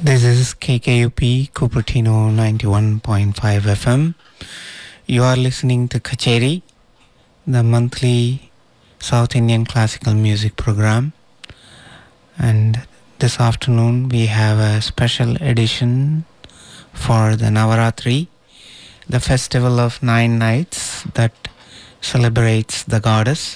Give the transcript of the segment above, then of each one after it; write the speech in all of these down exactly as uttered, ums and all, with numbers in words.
This is K K U P Cupertino ninety-one point five F M. You are listening to Kacheri, the monthly South Indian classical music program. And this afternoon we have a special edition for the Navaratri, the festival of nine nights that celebrates the goddess.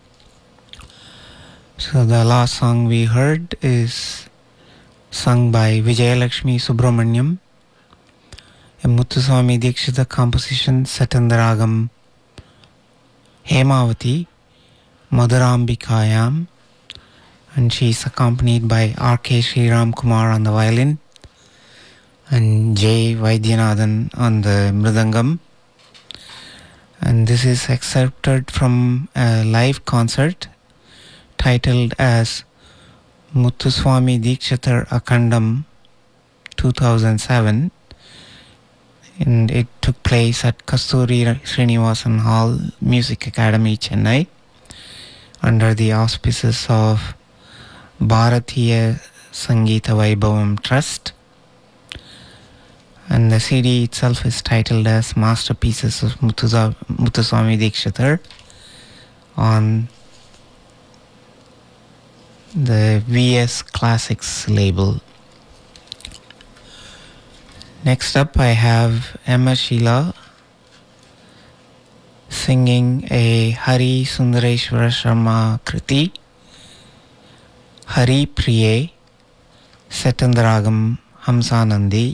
So the last song we heard is sung by Vijayalakshmi Subramaniam, a Muthuswami Dikshita composition set in the ragam Hemavati, Madhurambikayam, and she is accompanied by R K Sriram Kumar on the violin and J. Vaidyanathan on the mridangam. And this is excerpted from a live concert titled as Muthuswami Dikshitar Akandam two thousand seven, and it took place at Kasturi Srinivasan Hall, Music Academy, Chennai, under the auspices of Bharatiya Sangeeta Vaibhavam Trust. And the C D itself is titled as Masterpieces of Muthusa- Muthuswami Dikshitar on the V S Classics label. Next up I have Emma Sheila singing a Hari Sundareshwara Sharma Kriti, Hari Priye, set in the ragam Hamsanandi.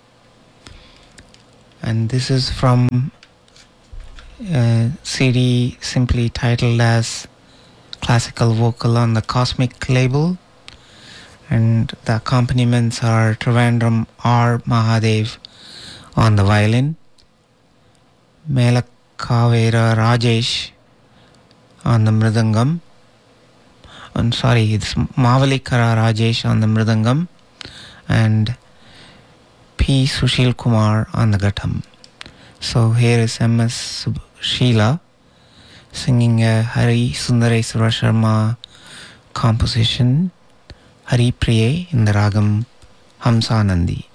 And this is from a C D simply titled as Classical Vocal on the Cosmic label, and the accompaniments are Trivandrum R. Mahadev on the violin, Melakavera Rajesh on the mridangam, I'm sorry, it's Mavalikara Rajesh on the mridangam, and P. Sushil Kumar on the ghatam. So here is M S Sheila singing a Hari Sundareswara Sharma composition, Hari Priye, in the ragam Hamsanandi.